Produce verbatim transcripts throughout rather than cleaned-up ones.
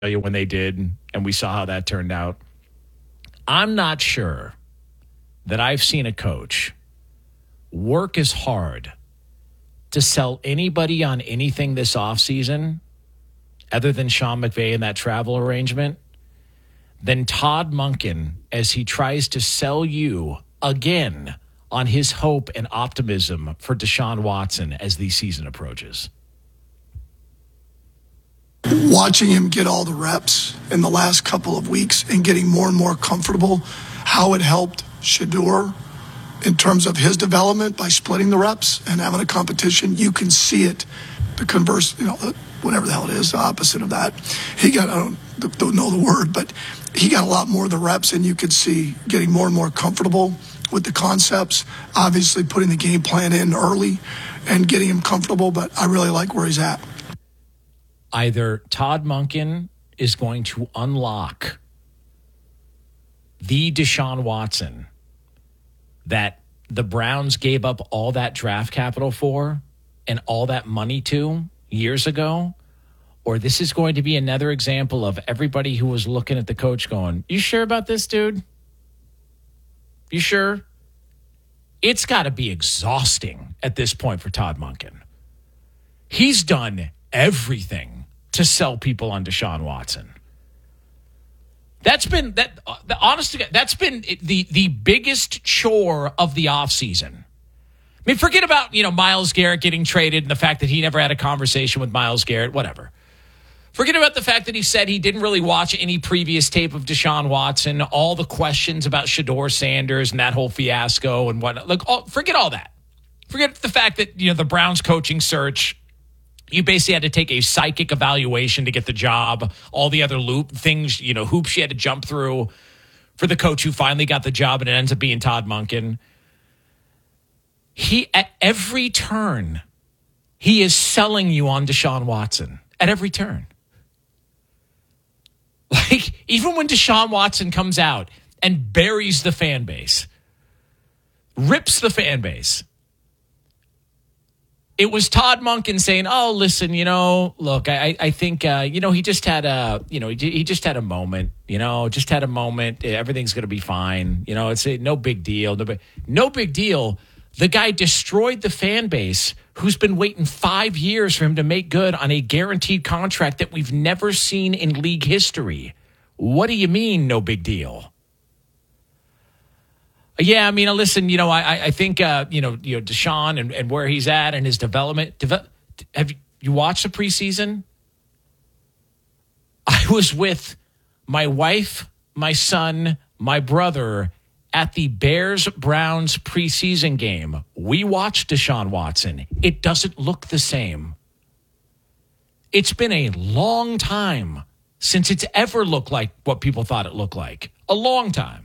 you when they did, and we saw how that turned out. I'm not sure that I've seen a coach work as hard to sell anybody on anything this offseason other than Sean McVay and that travel arrangement than Todd Monken as he tries to sell you again on his hope and optimism for Deshaun Watson as the season approaches. Watching him get all the reps in the last couple of weeks and getting more and more comfortable, how it helped Shedeur in terms of his development by splitting the reps and having a competition. You can see it. The converse, you know, whatever the hell it is, the opposite of that. He got, I don't, don't know the word, but he got a lot more of the reps, and you could see getting more and more comfortable with the concepts, obviously putting the game plan in early and getting him comfortable, but I really like where he's at. Either Todd Monken is going to unlock the Deshaun Watson that the Browns gave up all that draft capital for and all that money to years ago, or this is going to be another example of everybody who was looking at the coach going, you sure about this, dude? You sure? It's got to be exhausting at this point for Todd Monken. He's done everything to sell people on Deshaun Watson. That's been that. Uh, the honest to God, that's been the the biggest chore of the offseason. I mean, forget about, you know, Myles Garrett getting traded and the fact that he never had a conversation with Myles Garrett. Whatever. Forget about the fact that he said he didn't really watch any previous tape of Deshaun Watson. All the questions about Shedeur Sanders and that whole fiasco and whatnot. Like, all, forget all that. Forget the fact that, you know, the Browns coaching search. You basically had to take a psychic evaluation to get the job. All the other loop things, you know, hoops you had to jump through for the coach who finally got the job, and it ends up being Todd Monken. He, at every turn, he is selling you on Deshaun Watson. At every turn. Like, even when Deshaun Watson comes out and buries the fan base, rips the fan base, it was Todd Monken saying, oh, listen, you know, look, I, I think, uh, you know, he just had a, you know, he, he just had a moment, you know, just had a moment. Everything's going to be fine. You know, it's a, no big deal. No big, no big deal. The guy destroyed the fan base who's been waiting five years for him to make good on a guaranteed contract that we've never seen in league history. What do you mean, no big deal? Yeah, I mean, listen, you know, I I think, uh, you know, you know, Deshaun and, and where he's at and his development. Deve- have you, you watched the preseason? I was with my wife, my son, my brother at the Bears-Browns preseason game. We watched Deshaun Watson. It doesn't look the same. It's been a long time since it's ever looked like what people thought it looked like. A long time.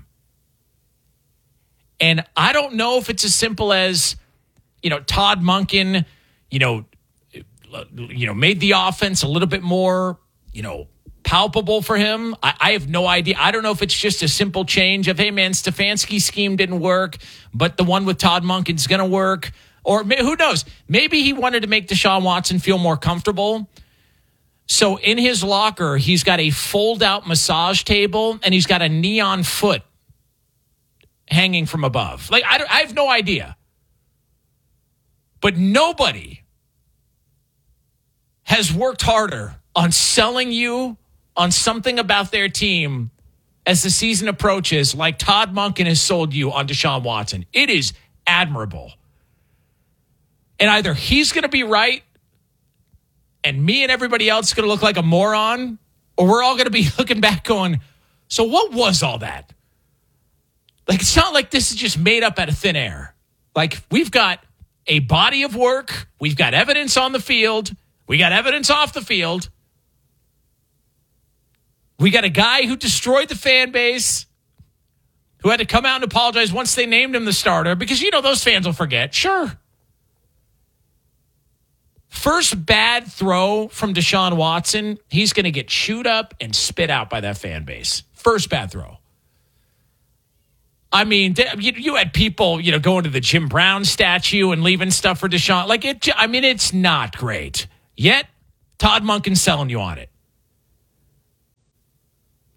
And I don't know if it's as simple as, you know, Todd Monken, you know, you know, made the offense a little bit more, you know, palpable for him. I, I have no idea. I don't know if it's just a simple change of, hey, man, Stefanski's scheme didn't work, but the one with Todd Monken's going to work. Or who knows? Maybe he wanted to make Deshaun Watson feel more comfortable. So in his locker, he's got a fold-out massage table, and he's got a neon foot hanging from above. Like, I, I have no idea. But nobody has worked harder on selling you on something about their team as the season approaches like Todd Monken has sold you on Deshaun Watson. It is admirable. And either he's going to be right and me and everybody else is going to look like a moron, or we're all going to be looking back going, so what was all that? Like, it's not like this is just made up out of thin air. Like, we've got a body of work. We've got evidence on the field. We got evidence off the field. We got a guy who destroyed the fan base, who had to come out and apologize once they named him the starter, because, you know, those fans will forget. Sure. First bad throw from Deshaun Watson, he's going to get chewed up and spit out by that fan base. First bad throw. I mean, you had people, you know, going to the Jim Brown statue and leaving stuff for Deshaun. Like, it, I mean, it's not great. Yet, Todd Monken's selling you on it.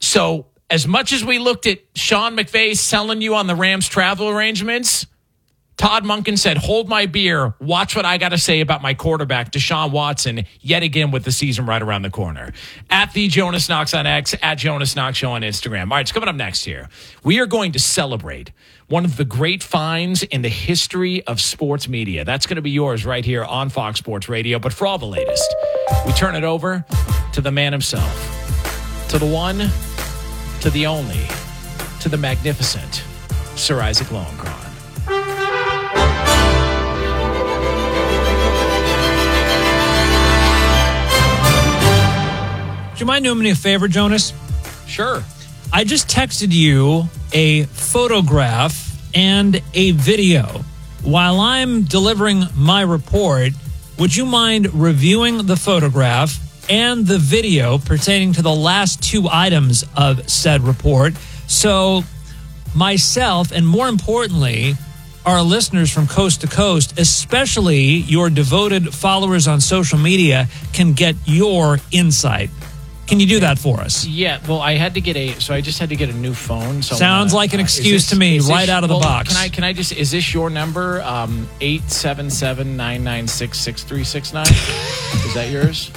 So as much as we looked at Sean McVay selling you on the Rams travel arrangements, Todd Monken said, hold my beer. Watch what I got to say about my quarterback, Deshaun Watson, yet again with the season right around the corner. At the Jonas Knox on X, at Jonas Knox Show on Instagram. All right, it's coming up next here. We are going to celebrate one of the great finds in the history of sports media. That's going to be yours right here on Fox Sports Radio. But for all the latest, we turn it over to the man himself, to the one, to the only, to the magnificent Sir Isaac Lowenkron. Do you mind doing me a favor, Jonas? Sure. I just texted you a photograph and a video. While I'm delivering my report, would you mind reviewing the photograph and the video pertaining to the last two items of said report? So myself, and more importantly, our listeners from coast to coast, especially your devoted followers on social media, can get your insight. Can you do that for us? Yeah, well, I had to get a, so I just had to get a new phone. So Sounds like an excuse this, to me, this, right out of the well, box. Can I, can I just, is this your number? Um, eight seven seven, nine nine six, six three six nine? Is that yours?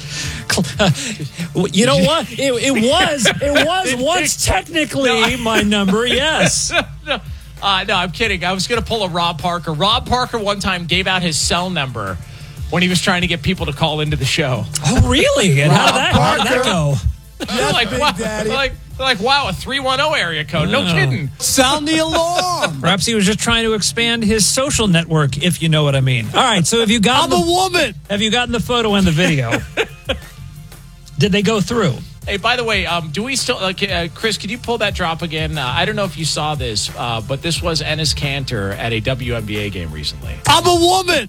You know what? It, it was, it was once technically no. my number, yes. no, uh, no, I'm kidding. I was going to pull a Rob Parker. Rob Parker one time gave out his cell number when he was trying to get people to call into the show. Oh, really? And how did that, how did that go? They're like, wow, they're like, they're like, wow, a three one zero area code. No oh. kidding. Sound the alarm. Perhaps he was just trying to expand his social network, if you know what I mean. All right, so have you gotten I'm the, a woman. Have you gotten the photo and the video? Did they go through? Hey, by the way, um, do we still, like, uh, Chris, could you pull that drop again? Uh, I don't know if you saw this, uh, but this was Enes Kanter at a W N B A game recently. I'm a woman.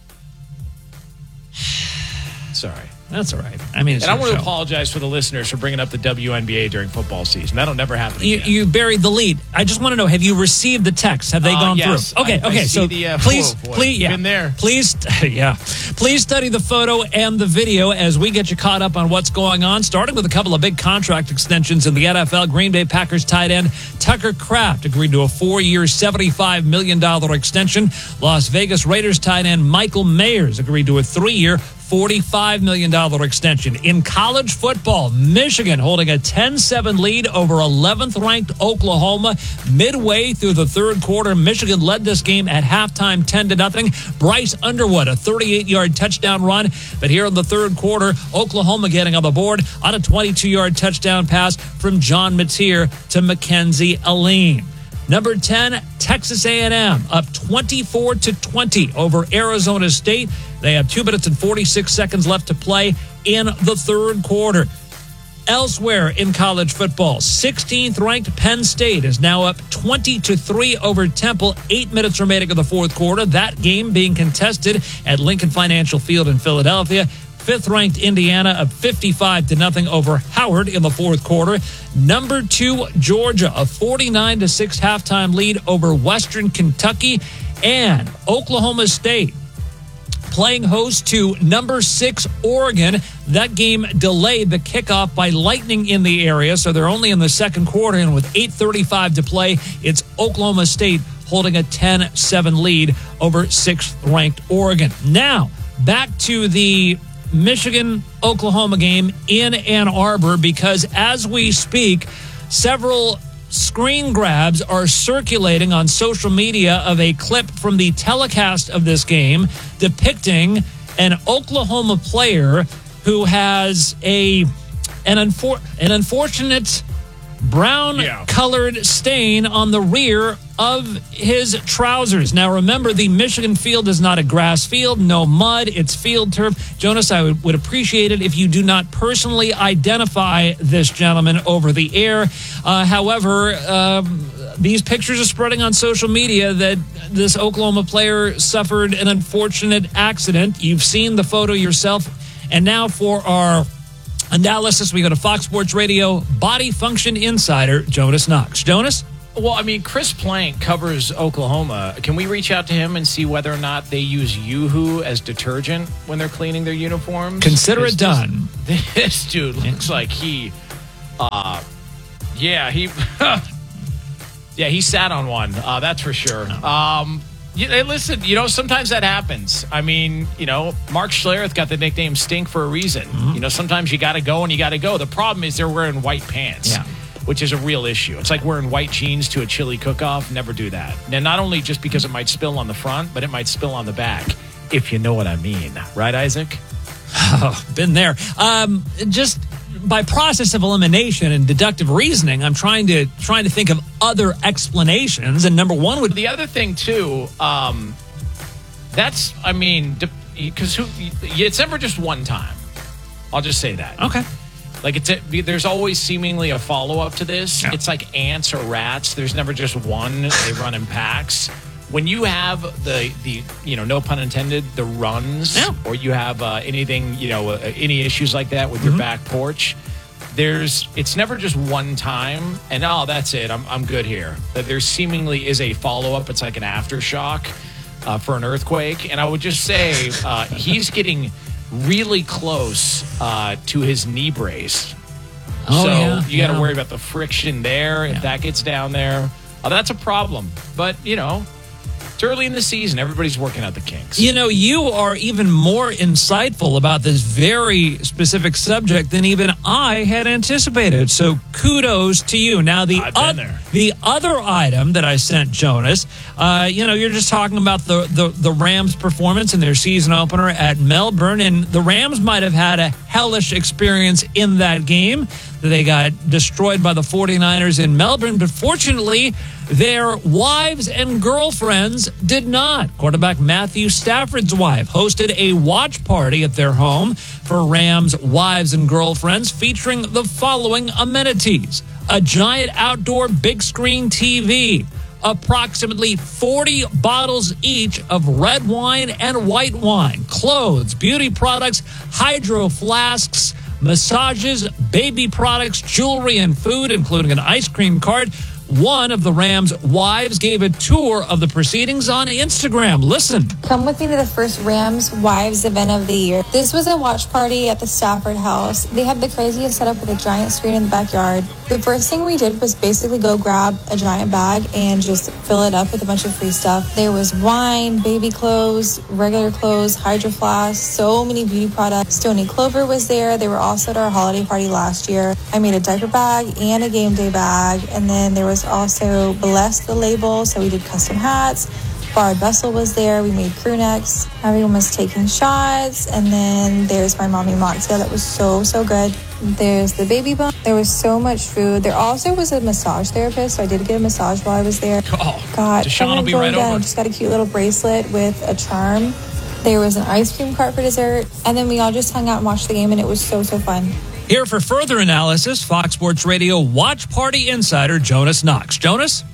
Sorry. That's all right. I mean, it's and I want to show. apologize for the listeners for bringing up the W N B A during football season. That'll never happen you, again. You buried the lead. I just want to know, have you received the text? Have they uh, gone yes. through? Okay, I, okay. I so the, uh, please, whoa, boy, please, yeah. Been there. Please, yeah. Please study the photo and the video as we get you caught up on what's going on, starting with a couple of big contract extensions in the N F L. Green Bay Packers tight end Tucker Kraft agreed to a four-year, seventy-five million dollars extension. Las Vegas Raiders tight end Michael Mayers agreed to a three-year, forty-five million dollars extension. In college football, Michigan holding a ten seven lead over eleventh-ranked Oklahoma. Midway through the third quarter, Michigan led this game at halftime ten to nothing. Bryce Underwood, a thirty-eight-yard touchdown run. But here in the third quarter, Oklahoma getting on the board on a twenty-two-yard touchdown pass from John Mateer to Mackenzie Aline. Number ten, Texas A and M up twenty-four to twenty over Arizona State. They have two minutes and forty-six seconds left to play in the third quarter. Elsewhere in college football, sixteenth-ranked Penn State is now up twenty to three over Temple. Eight minutes remaining in the fourth quarter. That game being contested at Lincoln Financial Field in Philadelphia. Fifth-ranked Indiana up fifty-five to nothing over Howard in the fourth quarter. Number two, Georgia, a forty-nine to six halftime lead over Western Kentucky. And Oklahoma State playing host to number six, Oregon. That game delayed the kickoff by lightning in the area, so they're only in the second quarter. And with eight thirty-five to play, it's Oklahoma State holding a ten seven lead over sixth-ranked Oregon. Now, back to the Michigan-Oklahoma game in Ann Arbor, because as we speak, several screen grabs are circulating on social media of a clip from the telecast of this game depicting an Oklahoma player who has a an, unfor- an unfortunate brown-colored yeah. stain on the rear of his trousers. Now, remember, the Michigan field is not a grass field, no mud, it's field turf. Jonas, I would, would appreciate it if you do not personally identify this gentleman over the air. Uh, however, um, these pictures are spreading on social media that this Oklahoma player suffered an unfortunate accident. You've seen the photo yourself. And now for our analysis, we go to Fox Sports Radio body function insider Jonas Knox. Jonas? Well, I mean, Chris Plank covers Oklahoma. Can we reach out to him and see whether or not they use Yoo-Hoo as detergent when they're cleaning their uniforms? Consider it done. This, this dude looks like he, uh, Yeah, he yeah, he sat on one. Uh, that's for sure. Um, you, hey, listen, you know, sometimes that happens. I mean, you know, Mark Schlereth got the nickname Stink for a reason. Mm-hmm. You know, sometimes you got to go and you got to go. The problem is they're wearing white pants. Yeah. Which is a real issue. It's like wearing white jeans to a chili cook-off. Never do that. And not only just because it might spill on the front, but it might spill on the back, if you know what I mean. Right, Isaac? Oh, been there. Um, just by process of elimination and deductive reasoning, I'm trying to trying to think of other explanations. And number one would the other thing too. Um, that's I mean, because who? It's never just one time. I'll just say that. Okay. Like it's a, there's always seemingly a follow up to this. Yeah. It's like ants or rats. There's never just one. They run in packs. When you have the the you know, no pun intended, the runs, yeah. or you have uh, anything, you know, uh, any issues like that with mm-hmm. your back porch, there's it's never just one time and oh, that's it. I'm I'm good here. That there seemingly is a follow up. It's like an aftershock uh, for an earthquake. And I would just say uh, he's getting really close uh, to his knee brace. Oh, so yeah, you got to yeah. worry about the friction there. If Yeah. that gets down there, oh, that's a problem. But, you know, it's early in the season. Everybody's working out the kinks. You know, you are even more insightful about this very specific subject than even I had anticipated. So kudos to you. Now, the, I've been oth- there. the other item that I sent Jonas, uh, you know, you're just talking about the, the, the Rams' performance in their season opener at Melbourne, and the Rams might have had a hellish experience in that game. They got destroyed by the 49ers in Melbourne, but fortunately, their wives and girlfriends did not. Quarterback Matthew Stafford's wife hosted a watch party at their home for Rams' wives and girlfriends, featuring the following amenities: a giant outdoor big screen T V, approximately forty bottles each of red wine and white wine, clothes, beauty products, hydro flasks, massages, baby products, jewelry, and food, including an ice cream cart. One of the Rams' wives gave a tour of the proceedings on Instagram. Listen. Come with me to the first Rams Wives event of the year. This was a watch party at the Stafford house. They have the craziest setup with a giant screen in the backyard. The first thing we did was basically go grab a giant bag and just fill it up with a bunch of free stuff. There was wine, baby clothes, regular clothes, Hydro Flask, so many beauty products. Stoney Clover was there. They were also at our holiday party last year. I made a diaper bag and a game day bag, and then there was also Bless the label, so we did custom hats. Bard Vessel was there. We made crew necks. Everyone was taking shots. And then there's my mommy mocktail that was so, so good. There's the baby bun. There was so much food. There also was a massage therapist, so I did get a massage while I was there. Oh, God, Deshaun will be right I over. just got a cute little bracelet with a charm. There was an ice cream cart for dessert. And then we all just hung out and watched the game, and it was so, so fun. Here for further analysis, Fox Sports Radio watch party insider Jonas Knox. Jonas?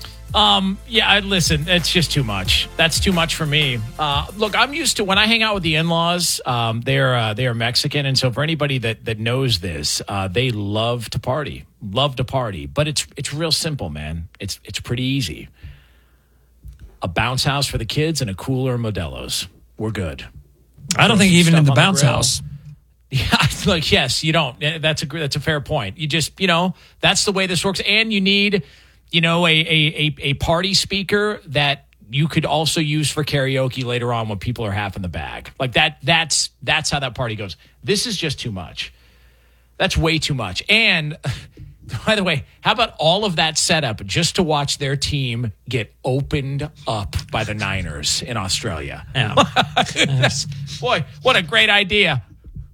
Um, yeah, I, listen, it's just too much. That's too much for me. Uh, look, I'm used to when I hang out with the in-laws, um, they're, uh, they are Mexican. And so for anybody that, that knows this, uh, they love to party, love to party, but it's, it's real simple, man. It's, it's pretty easy. A bounce house for the kids and a cooler and Modelo's. We're good. I don't Throw think some even in stuff the on bounce grill. house. Yeah, like, yes, you don't. That's a, that's a fair point. You just, you know, that's the way this works. And you need, you know, a, a, a, a party speaker that you could also use for karaoke later on when people are half in the bag. Like that, that's, that's how that party goes. This is just too much. That's way too much. And by the way, how about all of that setup just to watch their team get opened up by the Niners in Australia? Yeah. That's, boy, what a great idea.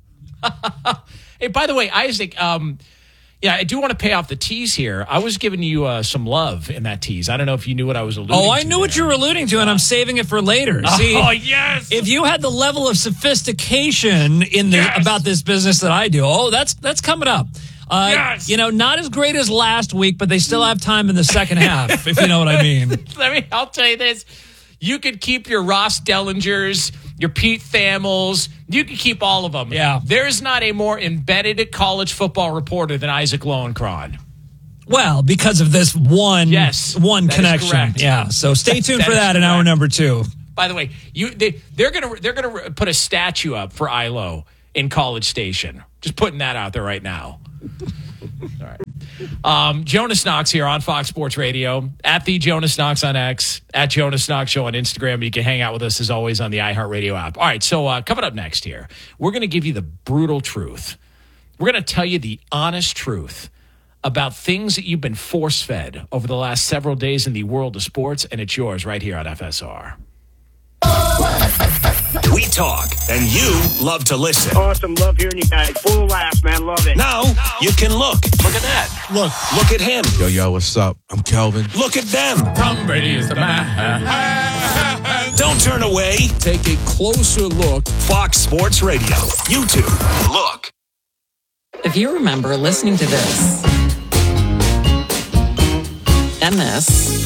Hey, by the way, Isaac, um, yeah, I do want to pay off the tease here. I was giving you uh, some love in that tease. I don't know if you knew what I was alluding to. Oh, I knew what you were alluding to, and I'm saving it for later. See, oh, yes. if you had the level of sophistication in the Yes. about this business that I do, oh, that's that's coming up. Uh, Yes. You know, not as great as last week, but they still have time in the second half, if you know what I mean. Let me, I'll tell you this. You could keep your Ross Dellingers, your Pete Thamels. You can keep all of them. Yeah. There's not a more embedded college football reporter than Isaac Lowenkron. Well, because of this one, Yes, one that is connection. correct. Yeah. So stay tuned That for is that in hour correct. number two. By the way, you they they're gonna they're gonna put a statue up for I L O in College Station. Just putting that out there right now. All right. Um, Jonas Knox here on Fox Sports Radio, at the Jonas Knox on X, at Jonas Knox Show on Instagram. You can hang out with us as always on the iHeartRadio app. All right, so uh, coming up next here, we're going to give you the brutal truth. We're going to tell you the honest truth about things that you've been force-fed over the last several days in the world of sports, and it's yours right here on F S R. We talk, and you love to listen. Awesome. Love hearing you guys. Full laughs, man. Love it. Now, you can look. Look at that. Look. Look at him. Yo, yo, what's up? I'm Kelvin. Look at them. Tom Brady is the man. Don't turn away. Take a closer look. Fox Sports Radio. YouTube. Look. If you remember listening to this and this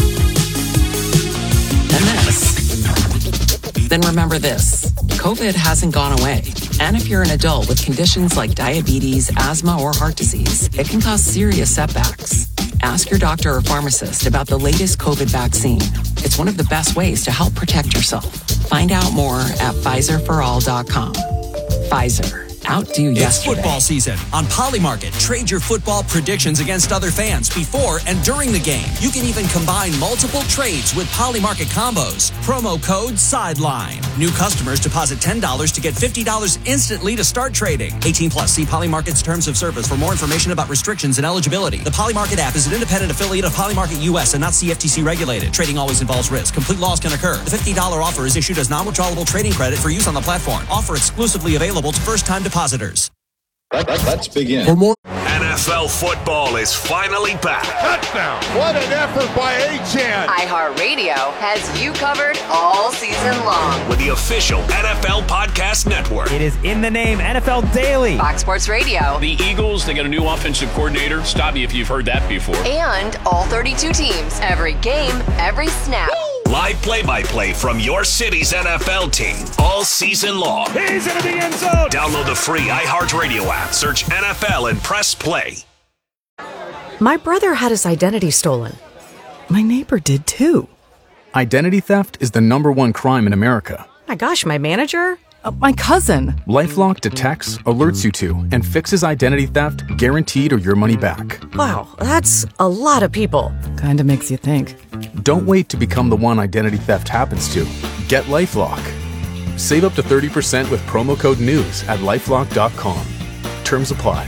and this, then remember this. COVID hasn't gone away. And if you're an adult with conditions like diabetes, asthma, or heart disease, it can cause serious setbacks. Ask your doctor or pharmacist about the latest COVID vaccine. It's one of the best ways to help protect yourself. Find out more at Pfizer for all dot com. Pfizer. Outdo yesterday. It's football season. On Polymarket, trade your football predictions against other fans before and during the game. You can even combine multiple trades with Polymarket combos. Promo code SIDELINE. New customers deposit ten dollars to get fifty dollars instantly to start trading. eighteen plus. See Polymarket's terms of service for more information about restrictions and eligibility. The Polymarket app is an independent affiliate of Polymarket U S and not C F T C regulated. Trading always involves risk. Complete loss can occur. The fifty dollars offer is issued as non-withdrawable trading credit for use on the platform. Offer exclusively available to first-time depositors. Let's begin. For more N F L football is finally back. Touchdown. What an effort by Achane. iHeartRadio has you covered all season long. With the official N F L Podcast Network. It is in the name, N F L Daily. Fox Sports Radio. The Eagles, they got a new offensive coordinator. Stop me if you've heard that before. And all thirty-two teams. Every game, every snap. Woo! Live play-by-play from your city's N F L team all season long. He's into the end zone. Download the free iHeartRadio app. Search N F L and press play. My brother had his identity stolen. My neighbor did too. Identity theft is the number one crime in America. My gosh, my manager? Uh, my cousin. LifeLock detects, alerts you to, and fixes identity theft guaranteed or your money back. Wow, that's a lot of people. Kinda makes you think. Don't wait to become the one identity theft happens to. Get LifeLock. Save up to thirty percent with promo code NEWS at lifelock dot com. Terms apply.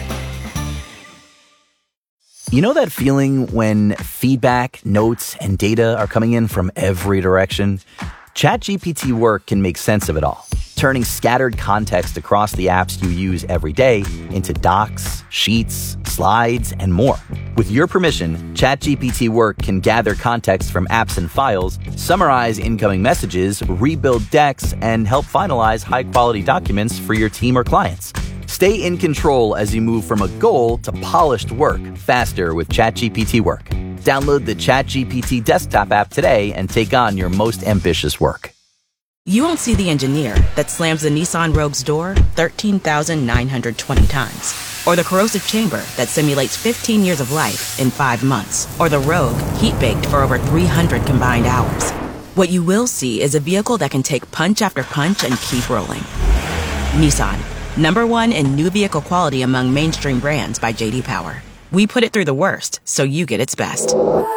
You know that feeling when feedback, notes, and data are coming in from every direction? ChatGPT Work can make sense of it all, turning scattered context across the apps you use every day into docs, sheets, slides, and more. With your permission, ChatGPT Work can gather context from apps and files, summarize incoming messages, rebuild decks, and help finalize high-quality documents for your team or clients. Stay in control as you move from a goal to polished work faster with ChatGPT Work. Download the ChatGPT desktop app today and take on your most ambitious work. You won't see the engineer that slams the Nissan Rogue's door thirteen thousand nine hundred twenty times. Or the corrosive chamber that simulates fifteen years of life in five months. Or the Rogue heat-baked for over three hundred combined hours. What you will see is a vehicle that can take punch after punch and keep rolling. Nissan, number one in new vehicle quality among mainstream brands by J D Power. We put it through the worst, so you get its best.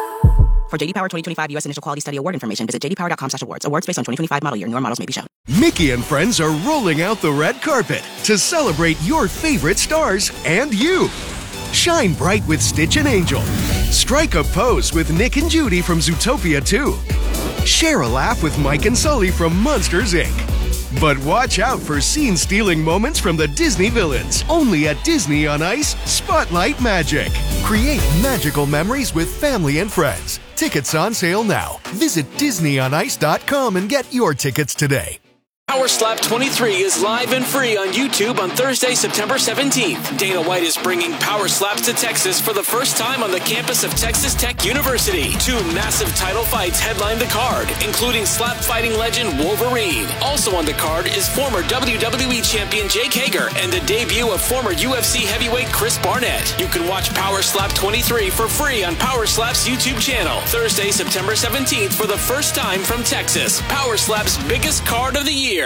For J D Power twenty twenty-five U S Initial Quality Study Award information, visit j d power dot com slash awards. Awards based on twenty twenty-five model year. Newer models may be shown. Mickey and friends are rolling out the red carpet to celebrate your favorite stars and you. Shine bright with Stitch and Angel. Strike a pose with Nick and Judy from Zootopia two. Share a laugh with Mike and Sully from Monsters, Incorporated. But watch out for scene-stealing moments from the Disney villains. Only at Disney on Ice, Spotlight Magic. Create magical memories with family and friends. Tickets on sale now. Visit disney on ice dot com and get your tickets today. Power Slap twenty-three is live and free on YouTube on Thursday, September seventeenth. Dana White is bringing Power Slaps to Texas for the first time on the campus of Texas Tech University. Two massive title fights headline the card, including slap fighting legend Wolverine. Also on the card is former W W E champion Jake Hager and the debut of former U F C heavyweight Chris Barnett. You can watch Power Slap twenty-three for free on Power Slap's YouTube channel. Thursday, September seventeenth for the first time from Texas. Power Slap's biggest card of the year.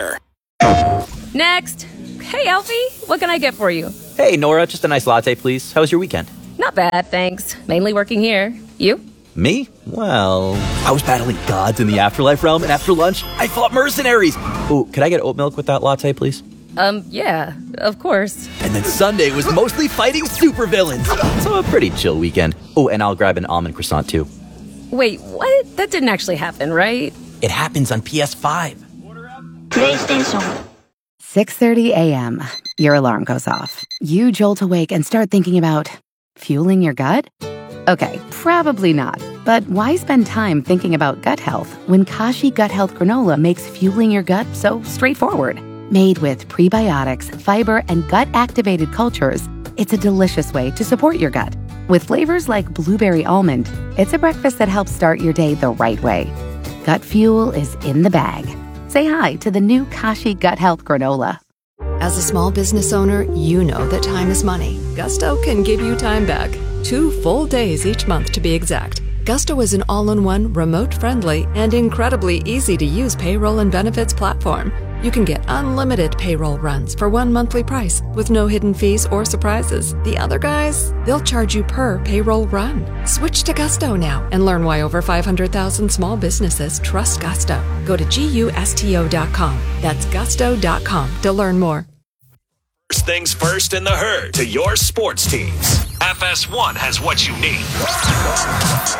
Next. Hey, Alfie, what can I get for you? Hey, Nora, just a nice latte, please. How was your weekend? Not bad, thanks. Mainly working here. You? Me? Well, I was battling gods in the afterlife realm, and after lunch, I fought mercenaries. Oh, could I get oat milk with that latte, please? Um, yeah, of course. And then Sunday was mostly fighting supervillains. So a pretty chill weekend. Oh, and I'll grab an almond croissant, too. Wait, what? That didn't actually happen, right? It happens on P S five. PlayStation. six thirty a.m. Your alarm goes off. You jolt awake and start thinking about fueling your gut? Okay, probably not. But why spend time thinking about gut health when Kashi Gut Health Granola makes fueling your gut so straightforward? Made with prebiotics, fiber, and gut-activated cultures, it's a delicious way to support your gut. With flavors like blueberry almond, it's a breakfast that helps start your day the right way. Gut fuel is in the bag. Say hi to the new Kashi Gut Health Granola. As a small business owner, you know that time is money. Gusto can give you time back. Two full days each month, to be exact. Gusto is an all-in-one, remote-friendly, and incredibly easy-to-use payroll and benefits platform. You can get unlimited payroll runs for one monthly price with no hidden fees or surprises. The other guys, they'll charge you per payroll run. Switch to Gusto now and learn why over five hundred thousand small businesses trust Gusto. Go to gusto dot com. That's gusto dot com to learn more. First things first in the herd to your sports teams. F S one has what you need.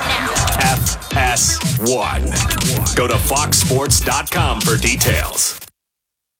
F S one. Go to fox sports dot com for details.